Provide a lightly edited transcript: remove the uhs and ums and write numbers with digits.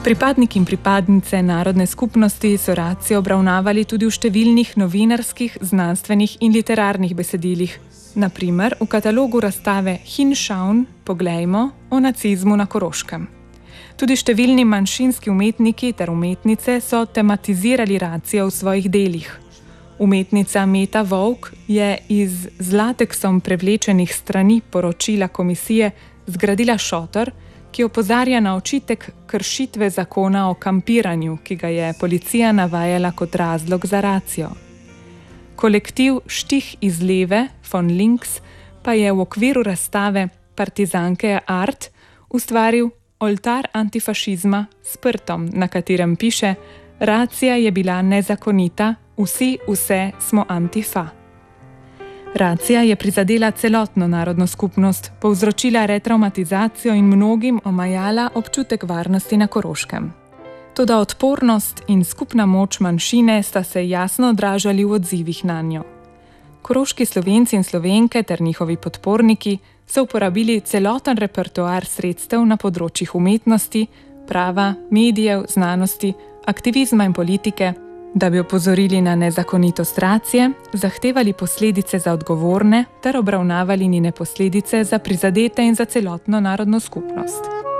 Pripadniki in pripadnice narodne skupnosti so racijo obravnavali tudi v številnih novinarskih, znanstvenih in literarnih besedilih. Na primer, v katalogu razstave Hinschauen poglejmo o nacizmu na Koroškem. Tudi številni manjšinski umetniki ter umetnice so tematizirali racijo v svojih delih. Umetnica Meta Vovk je iz z lateksom prevlečenih strani poročila komisije zgradila šotor, ki opozarja na očitek kršitve zakona o kampiranju, ki ga je policija navajala kot razlog za racijo. Kolektiv Štih iz Leve von Links pa je v okviru razstave Partizanke Art ustvaril oltar antifašizma s prtom, na katerem piše: "Racija je bila nezakonita, vse smo antifa." Racija je prizadela celotno narodno skupnost, povzročila retraumatizacijo in mnogim omajala občutek varnosti na Koroškem. Toda odpornost in skupna moč manjšine sta se jasno odražali v odzivih nanjo. Koroški Slovenci in Slovenke ter njihovi podporniki so uporabili celoten repertoar sredstev na področjih umetnosti, prava, medijev, znanosti, aktivizma in politike, da bi opozorili na nezakonitost racije, zahtevali posledice za odgovorne ter obravnavali njene posledice za prizadete in za celotno narodno skupnost.